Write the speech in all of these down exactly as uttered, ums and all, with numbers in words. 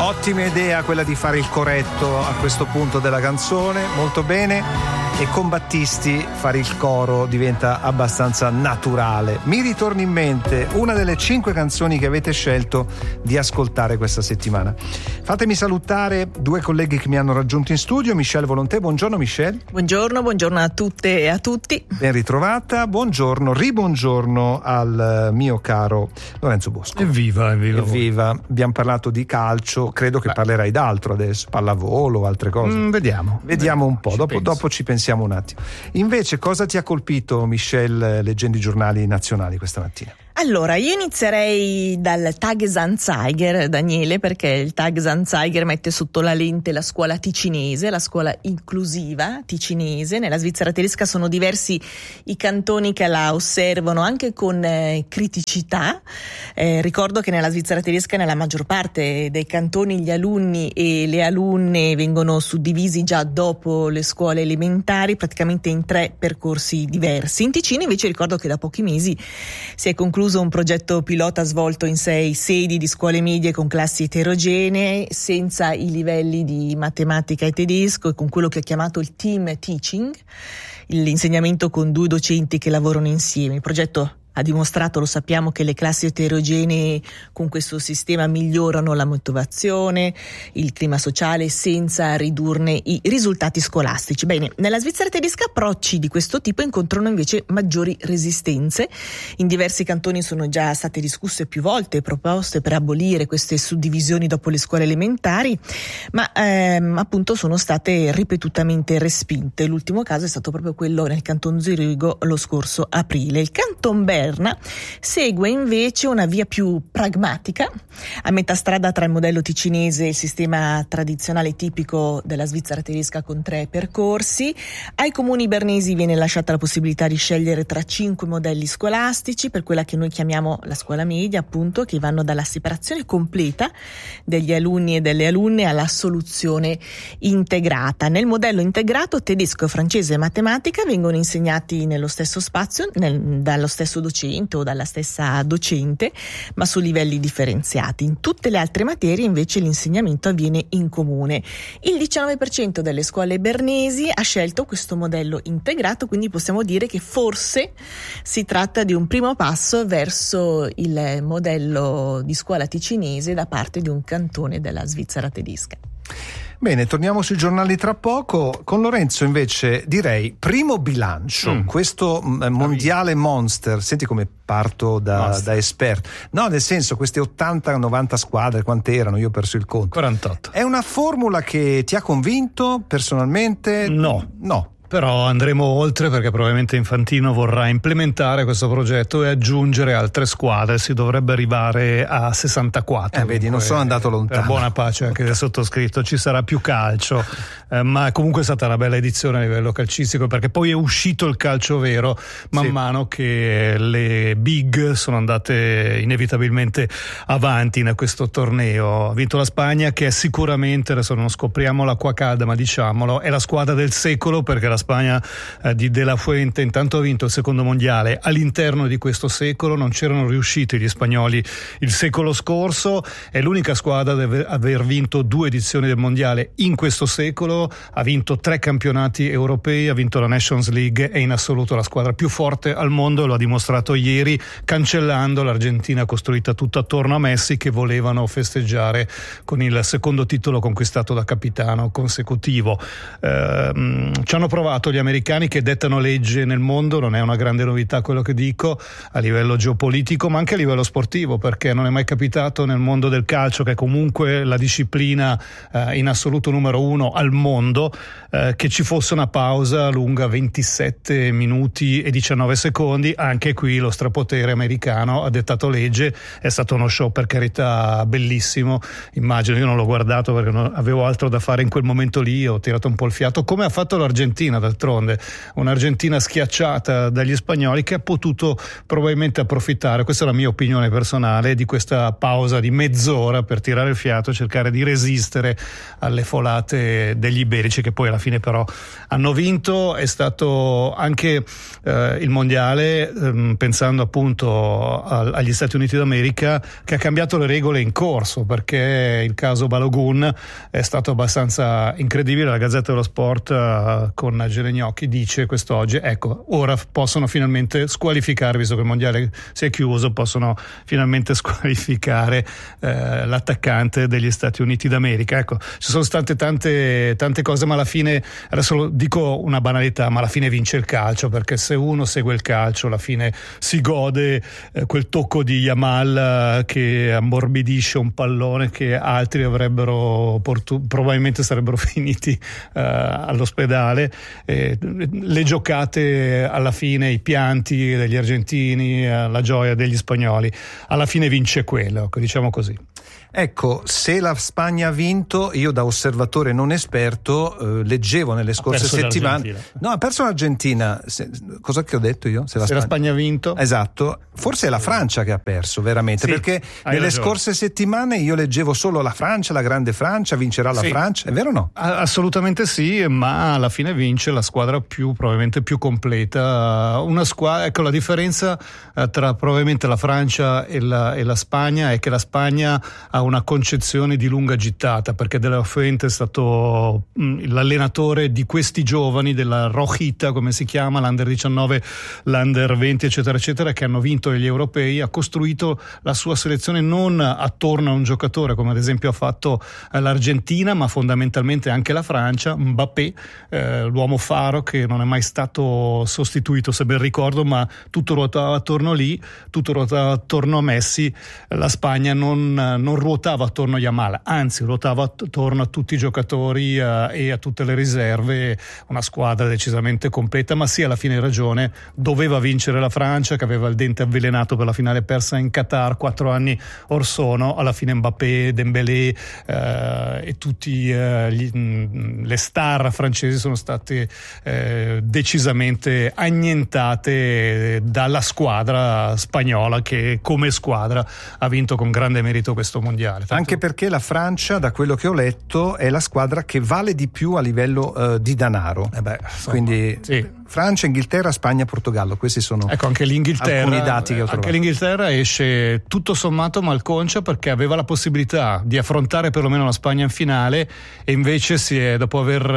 Ottima idea quella di fare il corretto a questo punto della canzone, molto bene. E con Battisti fare il coro diventa abbastanza naturale. Mi ritorna in mente una delle cinque canzoni che avete scelto di ascoltare questa settimana. Fatemi salutare due colleghi che mi hanno raggiunto in studio. Michelle Volonté, buongiorno Michelle. Buongiorno, buongiorno a tutte e a tutti. Ben ritrovata, buongiorno, ribuongiorno al mio caro Lorenzo Bosco. Evviva, evviva. Evviva. Abbiamo parlato di calcio, credo che Beh. parlerai d'altro adesso, pallavolo o altre cose. Mm, vediamo. Vediamo un po', ci dopo, dopo ci pensiamo un attimo. Invece cosa ti ha colpito, Michelle, leggendo i giornali nazionali questa mattina? Allora, io inizierei dal Tagesanzeiger, Daniele, perché il Tagesanzeiger mette sotto la lente la scuola ticinese, la scuola inclusiva ticinese. Nella Svizzera tedesca sono diversi i cantoni che la osservano anche con eh, criticità. Eh, ricordo che nella Svizzera tedesca, nella maggior parte dei cantoni, gli alunni e le alunne vengono suddivisi già dopo le scuole elementari, praticamente in tre percorsi diversi. In Ticino invece ricordo che da pochi mesi si è concluso un progetto pilota svolto in sei sedi di scuole medie con classi eterogenee, senza i livelli di matematica e tedesco e con quello che è chiamato il team teaching, l'insegnamento con due docenti che lavorano insieme. Il progetto ha dimostrato, lo sappiamo, che le classi eterogenee con questo sistema migliorano la motivazione, il clima sociale, senza ridurne i risultati scolastici. Bene, nella Svizzera tedesca approcci di questo tipo incontrano invece maggiori resistenze. In diversi cantoni sono già state discusse più volte proposte per abolire queste suddivisioni dopo le scuole elementari, ma ehm, appunto sono state ripetutamente respinte. L'ultimo caso è stato proprio quello nel canton Zurigo lo scorso aprile. Il canton Berna segue invece una via più pragmatica, a metà strada tra il modello ticinese e il sistema tradizionale tipico della Svizzera tedesca con tre percorsi. Ai comuni bernesi viene lasciata la possibilità di scegliere tra cinque modelli scolastici per quella che noi chiamiamo la scuola media, appunto, che vanno dalla separazione completa degli alunni e delle alunne alla soluzione integrata. Nel modello integrato tedesco, francese e matematica vengono insegnati nello stesso spazio, nel, dallo stesso docente o dalla stessa docente, ma su livelli differenziati. In tutte le altre materie invece l'insegnamento avviene in comune. Il diciannove per cento delle scuole bernesi ha scelto questo modello integrato, quindi possiamo dire che forse si tratta di un primo passo verso il modello di scuola ticinese da parte di un cantone della Svizzera tedesca. Bene, torniamo sui giornali tra poco. Con Lorenzo invece direi primo bilancio, mm. questo m- mondiale monster. Senti come parto da, da esperto. No, nel senso, queste ottanta novanta squadre, quante erano? Io ho perso il conto. quarantotto. È una formula che ti ha convinto personalmente? No. No. Però andremo oltre, perché probabilmente Infantino vorrà implementare questo progetto e aggiungere altre squadre. Si dovrebbe arrivare a sessantaquattro. Eh, vedi, non sono andato lontano. Per buona pace anche del sottoscritto, ci sarà più calcio, eh, ma comunque è stata una bella edizione a livello calcistico, perché poi è uscito il calcio vero man sì. mano che le big sono andate inevitabilmente avanti in questo torneo. Ha vinto la Spagna, che è sicuramente, adesso non scopriamo l'acqua calda, ma diciamolo, è la squadra del secolo, perché la Spagna eh, di De La Fuente intanto ha vinto il secondo mondiale all'interno di questo secolo. Non c'erano riusciti gli spagnoli il secolo scorso, è l'unica squadra ad aver vinto due edizioni del mondiale in questo secolo, ha vinto tre campionati europei, ha vinto la Nations League, è in assoluto la squadra più forte al mondo, lo ha dimostrato ieri cancellando l'Argentina costruita tutta attorno a Messi, che volevano festeggiare con il secondo titolo conquistato da capitano consecutivo. Eh, ci hanno provato gli americani, che dettano legge nel mondo, non è una grande novità quello che dico, a livello geopolitico ma anche a livello sportivo, perché non è mai capitato nel mondo del calcio, che è comunque la disciplina eh, in assoluto numero uno al mondo, eh, che ci fosse una pausa lunga ventisette minuti e diciannove secondi. Anche qui lo strapotere americano ha dettato legge. È stato uno show, per carità, bellissimo, immagino. Io non l'ho guardato perché non avevo altro da fare in quel momento lì, ho tirato un po' il fiato, come ha fatto l'Argentina l'Argentina d'altronde, un'Argentina schiacciata dagli spagnoli che ha potuto probabilmente approfittare, questa è la mia opinione personale, di questa pausa di mezz'ora per tirare il fiato, cercare di resistere alle folate degli iberici, che poi alla fine però hanno vinto. È stato anche eh, il mondiale, ehm, pensando appunto a, agli Stati Uniti d'America, che ha cambiato le regole in corso, perché il caso Balogun è stato abbastanza incredibile. La Gazzetta dello Sport uh, con Gelegnocchi dice quest'oggi, ecco, ora possono finalmente squalificare, visto che il mondiale si è chiuso, possono finalmente squalificare eh, l'attaccante degli Stati Uniti d'America. Ecco, ci sono state tante tante cose, ma alla fine, adesso dico una banalità, ma alla fine vince il calcio, perché se uno segue il calcio alla fine si gode eh, quel tocco di Yamal eh, che ammorbidisce un pallone che altri avrebbero portu- probabilmente sarebbero finiti eh, all'ospedale, eh, le giocate alla fine, i pianti degli argentini, eh, la gioia degli spagnoli, alla fine vince quello, diciamo così. Ecco, se la Spagna ha vinto, io da osservatore non esperto eh, leggevo nelle scorse settimane. No, ha perso l'Argentina. Se, cosa che ho detto io? Se la, se Spagna... la Spagna ha vinto. Esatto. Forse è la Francia che ha perso, veramente, sì, perché nelle ragione. scorse settimane io leggevo solo la Francia, la grande Francia, vincerà la sì. Francia, è vero o no? Assolutamente sì, ma alla fine vince la squadra più, probabilmente più completa. Una squadra, ecco, la differenza eh, tra probabilmente la Francia e la, e la Spagna è che la Spagna ha una concezione di lunga gittata, perché De La Fuente è stato mh, l'allenatore di questi giovani della Rojita, come si chiama, l'Under diciannove, l'Under venti, eccetera eccetera, che hanno vinto gli europei. Ha costruito la sua selezione non attorno a un giocatore, come ad esempio ha fatto eh, l'Argentina, ma fondamentalmente anche la Francia. Mbappé, eh, l'uomo faro che non è mai stato sostituito, se ben ricordo, ma tutto ruotava attorno lì, tutto ruotava attorno a Messi. La Spagna non, non ruotava attorno a Yamal, anzi ruotava attorno a tutti i giocatori uh, e a tutte le riserve, una squadra decisamente completa. Ma sì, alla fine ragione, doveva vincere la Francia, che aveva il dente avvelenato per la finale persa in Qatar quattro anni or sono. Alla fine Mbappé, Dembélé uh, e tutti uh, gli, mh, le star francesi sono state uh, decisamente annientate dalla squadra spagnola, che come squadra ha vinto con grande merito questo mondiale. Tanto... Anche perché la Francia, da quello che ho letto, è la squadra che vale di più a livello uh, di denaro. Eh beh, insomma, quindi sì. Francia, Inghilterra, Spagna, Portogallo, questi sono ecco, anche l'Inghilterra, alcuni dati che ho trovato. Anche l'Inghilterra esce tutto sommato malconcia, perché aveva la possibilità di affrontare perlomeno la Spagna in finale, e invece si è, dopo aver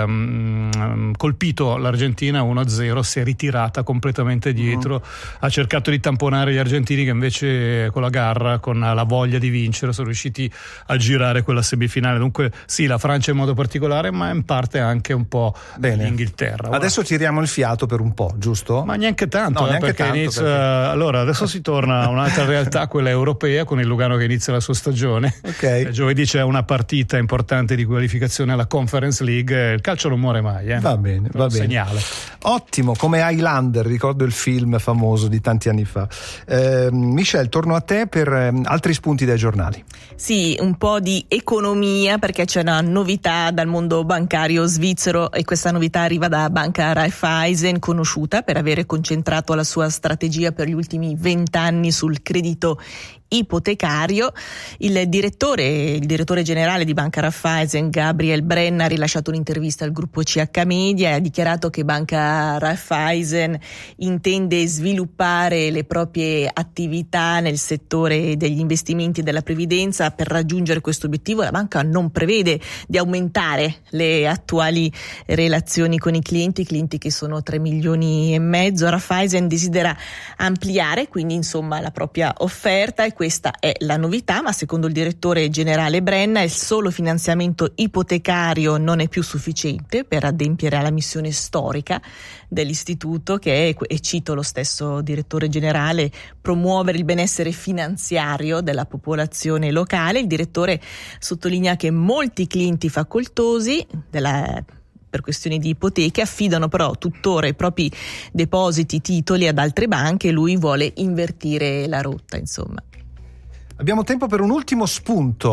um, colpito l'Argentina uno a zero, si è ritirata completamente dietro. Mm. Ha cercato di tamponare gli argentini, che invece con la garra, con la voglia di vincere, sono riusciti a girare quella semifinale. Dunque sì, la Francia in modo particolare, ma in parte anche un po' Bene. l'Inghilterra. Adesso tiriamo il fiato per un po', giusto? Ma neanche tanto, no, eh, neanche perché, tanto inizia... perché allora adesso si torna a un'altra realtà, quella europea, con il Lugano che inizia la sua stagione. Okay. Eh, giovedì c'è una partita importante di qualificazione alla Conference League. Il calcio non muore mai, eh? Va bene, va bene. Segnale. Ottimo, come Highlander, ricordo il film famoso di tanti anni fa. Eh, Michelle, torno a te per eh, altri spunti dai giornali. Sì, un po' di economia, perché c'è una novità dal mondo bancario svizzero, e questa novità arriva da Banca Raiffeisen, conosciuta per avere concentrato la sua strategia per gli ultimi vent'anni sul credito ipotecario. Il direttore, il direttore generale di Banca Raiffeisen, Gabriel Brenna, ha rilasciato un'intervista al gruppo C H Media e ha dichiarato che Banca Raiffeisen intende sviluppare le proprie attività nel settore degli investimenti e della previdenza. Per raggiungere questo obiettivo la banca non prevede di aumentare le attuali relazioni con i clienti, clienti che sono tre milioni e mezzo. Raiffeisen desidera ampliare quindi insomma la propria offerta, e questa è la novità. Ma secondo il direttore generale Brenna, il solo finanziamento ipotecario non è più sufficiente per adempiere alla missione storica dell'istituto, che è, e cito lo stesso direttore generale, promuovere il benessere finanziario della popolazione locale. Il direttore sottolinea che molti clienti facoltosi della per questioni di ipoteche affidano però tuttora i propri depositi, titoli ad altre banche, e lui vuole invertire la rotta, insomma. Abbiamo tempo per un ultimo spunto.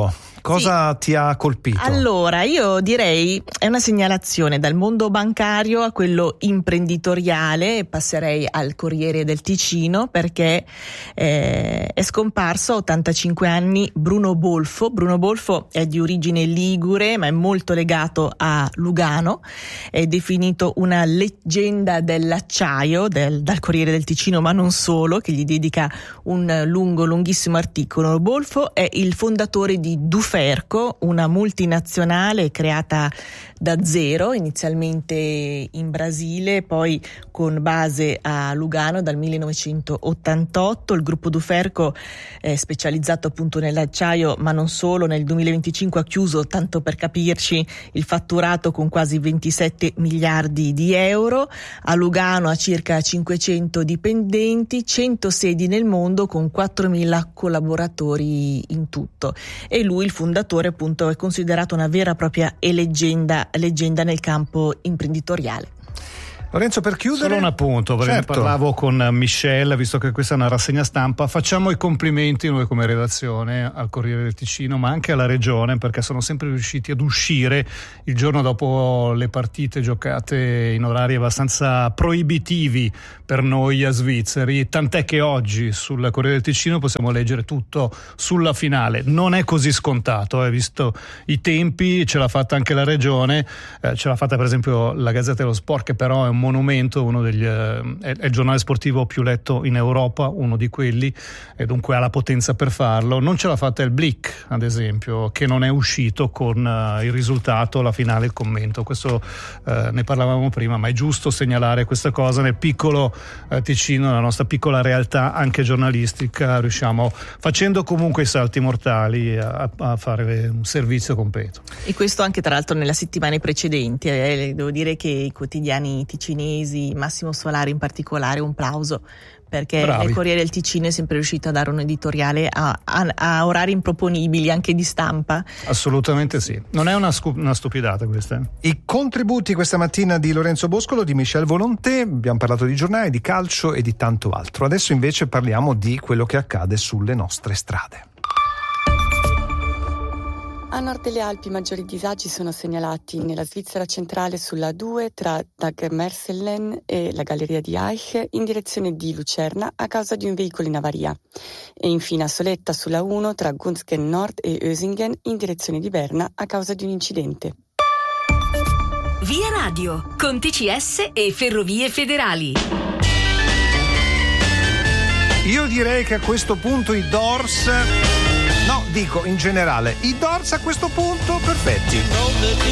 cosa sì. ti ha colpito? Allora, io direi è una segnalazione dal mondo bancario a quello imprenditoriale. Passerei al Corriere del Ticino, perché eh, è scomparso a ottantacinque anni Bruno Bolfo. Bruno Bolfo è di origine ligure, ma è molto legato a Lugano, è definito una leggenda dell'acciaio del, dal Corriere del Ticino, ma non solo, che gli dedica un lungo, lunghissimo articolo. Bolfo è il fondatore di Duferco, una multinazionale creata da zero, inizialmente in Brasile, poi con base a Lugano dal millenovecentottantotto. Il gruppo Duferco è specializzato appunto nell'acciaio, ma non solo. Nel duemilaventicinque ha chiuso, tanto per capirci, il fatturato con quasi ventisette miliardi di euro. A Lugano ha circa cinquecento dipendenti, cento sedi nel mondo con quattromila collaboratori in tutto. E lui, il fondatore, appunto, è considerato una vera e propria leggenda leggenda nel campo imprenditoriale. Lorenzo, per chiudere, solo un appunto, perché certo. ne parlavo con Michelle, visto che questa è una rassegna stampa. Facciamo i complimenti noi come redazione al Corriere del Ticino, ma anche alla regione, perché sono sempre riusciti ad uscire il giorno dopo le partite giocate in orari abbastanza proibitivi per noi a svizzeri, tant'è che oggi sul Corriere del Ticino possiamo leggere tutto sulla finale. Non è così scontato, hai visto i tempi, ce l'ha fatta anche la regione, eh, ce l'ha fatta per esempio la Gazzetta dello Sport, che però è un monumento, uno degli eh, è, è il giornale sportivo più letto in Europa, uno di quelli, e dunque ha la potenza per farlo. Non ce l'ha fatta il Blick, ad esempio, che non è uscito con uh, il risultato, la finale, il commento. Questo uh, ne parlavamo prima, ma è giusto segnalare questa cosa. Nel piccolo uh, Ticino, nella nostra piccola realtà anche giornalistica, riusciamo, facendo comunque i salti mortali, a, a fare un servizio completo. E questo anche tra l'altro nelle settimane precedenti, eh, devo dire che i quotidiani ticinesi, Massimo Solari in particolare, un plauso, perché il Corriere del Ticino è sempre riuscito a dare un editoriale a, a, a orari improponibili anche di stampa. Assolutamente sì, non è una, scu- una stupidata questa. I contributi questa mattina di Lorenzo Boscolo, di Michel Volonté, abbiamo parlato di giornali, di calcio e di tanto altro. Adesso invece parliamo di quello che accade sulle nostre strade. A nord delle Alpi i maggiori disagi sono segnalati nella Svizzera centrale sulla A due tra Dagmersellen e la galleria di Eich in direzione di Lucerna a causa di un veicolo in avaria, e infine a Soletta sulla uno tra Gunzgen Nord e Ösingen in direzione di Berna a causa di un incidente. Via Radio con T C S e Ferrovie Federali. Io direi che a questo punto i Doors, no, dico in generale, i Doors a questo punto perfetti.